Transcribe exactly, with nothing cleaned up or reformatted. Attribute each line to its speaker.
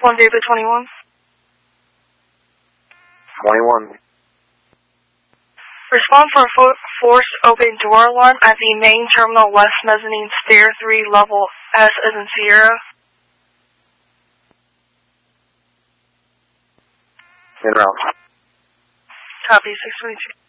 Speaker 1: one David twenty-one.
Speaker 2: twenty-one.
Speaker 1: Respond for a fo forced open door alarm at the main terminal west mezzanine stair three level S as in Sierra.
Speaker 2: En route.
Speaker 1: Copy, six twenty-two.